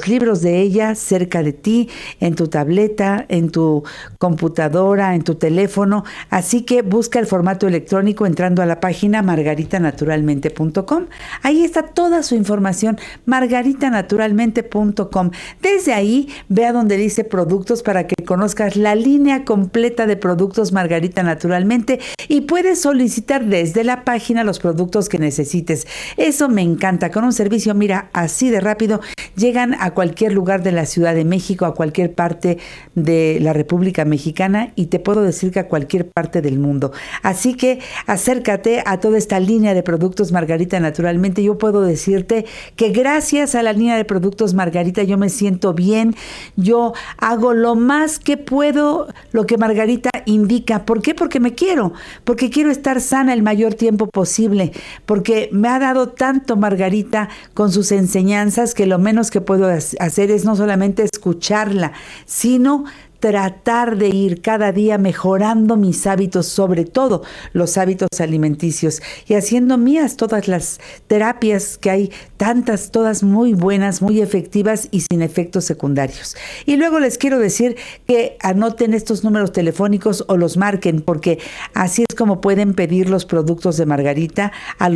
los libros de ella cerca de ti, en tu tableta, en tu computadora, en tu teléfono. Así que busca el formato electrónico entrando a la página margaritanaturalmente.com. Ahí está toda su información, margaritanaturalmente.com. Desde ahí, ve a donde dice productos para que conozcas la línea completa de productos Margarita Naturalmente y puedes solicitar desde la página los productos que necesites. Eso me encanta. Con un servicio, mira, así de rápido, llegan a cualquier lugar de la Ciudad de México, a cualquier parte de la República Mexicana y te puedo decir que a cualquier parte del mundo. Así que acércate a toda esta línea de productos Margarita Naturalmente. Yo puedo decirte que gracias a la línea de productos Margarita yo me siento bien, yo hago lo más que puedo, lo que Margarita indica. ¿Por qué? Porque me quiero, porque quiero estar sana el mayor tiempo posible, porque me ha dado tanto Margarita con sus enseñanzas que lo menos que puedo hacer es no solamente escucharla, sino tratar de ir cada día mejorando mis hábitos, sobre todo los hábitos alimenticios, y haciendo mías todas las terapias que hay, tantas, todas muy buenas, muy efectivas y sin efectos secundarios. Y luego les quiero decir que anoten estos números telefónicos o los marquen, porque así es como pueden pedir los productos de Margarita al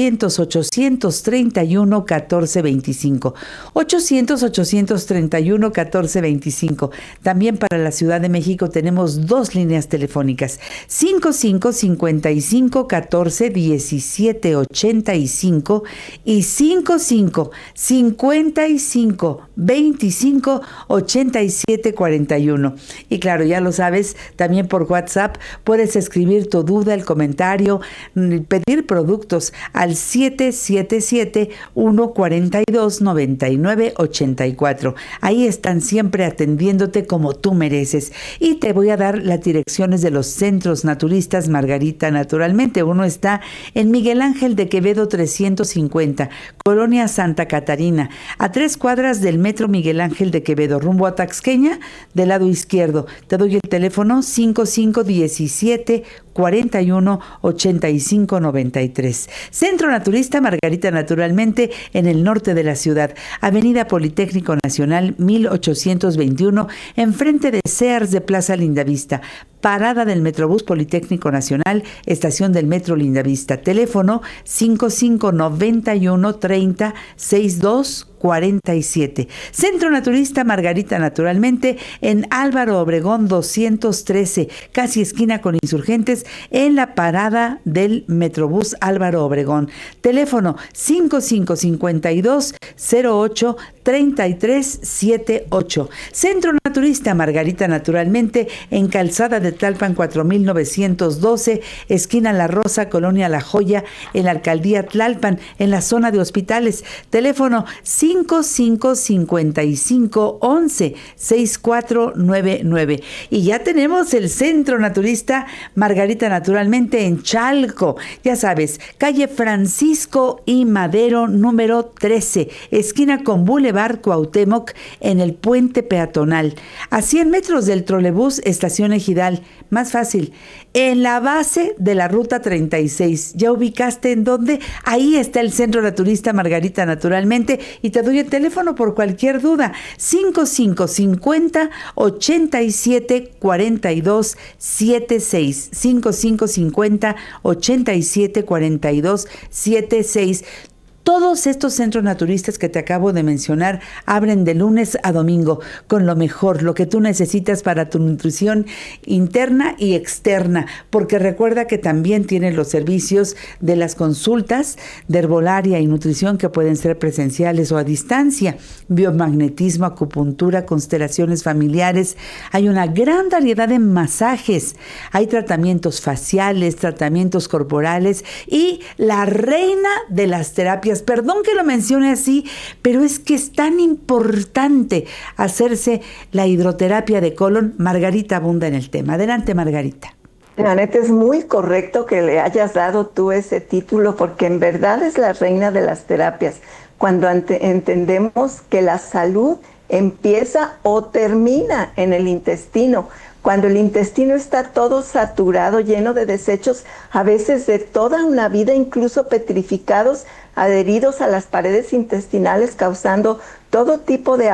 800-831-1425. 800-831-1425. También para la Ciudad de México tenemos dos líneas telefónicas, 55-55-14-17-85 y 55-55-25-87-41. Y claro, ya lo sabes, también por WhatsApp puedes escribir tu duda, el comentario, pedir productos al 777-142-9984. Ahí están siempre atendiéndote como tú mereces. Y te voy a dar las direcciones de los centros naturistas Margarita Naturalmente. Uno está en Miguel Ángel de Quevedo 350, Colonia Santa Catarina, a 3 cuadras del Metro Miguel Ángel de Quevedo, rumbo a Taxqueña, del lado izquierdo. Te doy el teléfono 5517 41 85 93. Centro Naturista Margarita Naturalmente en el norte de la ciudad, Avenida Politécnico Nacional 1821, enfrente de Sears de Plaza Lindavista, parada del Metrobús Politécnico Nacional, estación del Metro Lindavista. Teléfono 5591 30 62 47. Centro Naturista Margarita Naturalmente en Álvaro Obregón 213, casi esquina con Insurgentes, en la parada del Metrobús Álvaro Obregón. Teléfono 5552 08 3378. Centro Naturista Margarita Naturalmente en Calzada de Tlalpan 4912, esquina La Rosa, Colonia La Joya, en la Alcaldía Tlalpan, en la zona de hospitales. Teléfono 5555-11-6499. Y ya tenemos el Centro Naturista Margarita Naturalmente en Chalco. Ya sabes, calle Francisco y Madero número 13, esquina con Boulevard Cuauhtémoc, en el puente peatonal. A 100 metros del trolebús Estación Ejidal. Más fácil, en la base de la ruta 36. ¿Ya ubicaste en dónde? Ahí está el Centro Naturista Margarita Naturalmente y te doy el teléfono por cualquier duda. 5550 87 42 76. 5550 87 42 76. Todos estos centros naturistas que te acabo de mencionar abren de lunes a domingo con lo mejor, lo que tú necesitas para tu nutrición interna y externa, porque recuerda que también tienen los servicios de las consultas de herbolaria y nutrición que pueden ser presenciales o a distancia, biomagnetismo, acupuntura, constelaciones familiares. Hay una gran variedad de masajes, hay tratamientos faciales, tratamientos corporales y la reina de las terapias. Perdón que lo mencione así, pero es que es tan importante hacerse la hidroterapia de colon. Margarita abunda en el tema. Adelante, Margarita. Janet, es muy correcto que le hayas dado tú ese título, porque en verdad es la reina de las terapias. Cuando entendemos que la salud empieza o termina en el intestino. Cuando el intestino está todo saturado, lleno de desechos, a veces de toda una vida, incluso petrificados, adheridos a las paredes intestinales, causando todo tipo de